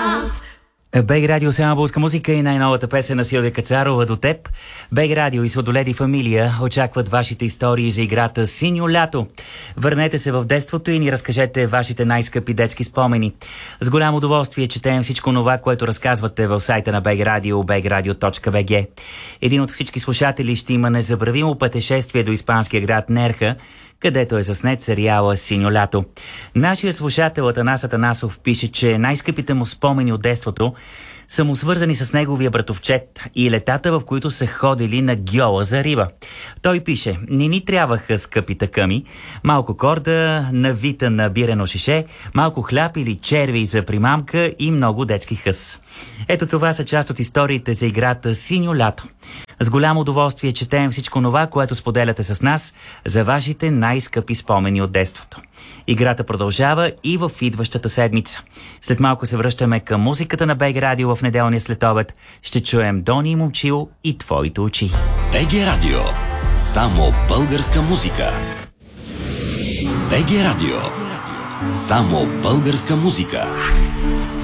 БГ Радио, само българска музика и най-новата песен на Силвия Кацарова «До теб». БГ Радио и Сладоледи фамилия очакват вашите истории за играта «Синьо лято». Върнете се в детството и ни разкажете вашите най-скъпи детски спомени. С голямо удоволствие четем всичко това, което разказвате в сайта на БГ Радио, bgradio.bg. Един от всички слушатели ще има незабравимо пътешествие до испанския град Нерха, където е заснет сериала «Синьо лято». Нашият слушател Атанас Атанасов пише, че най-скъпите му спомени от детството са му свързани с неговия братовчет и летата, в които са ходили на гьола за риба. Той пише: не ни трябваха скъпи такъми, малко корда, навита на бирено шише, малко хляб или черви за примамка и много детски хъс. Ето това са част от историите за играта «Синьо лято». С голямо удоволствие четем всичко това, което споделяте с нас за вашите най-скъпи спомени от детството. Играта продължава и в идващата седмица. След малко се връщаме към музиката на БГ Радио в неделния следобед. Ще чуем Дони Момчил и Твоите очи. БГ Радио. Само българска музика. БГ Радио. Само българска музика.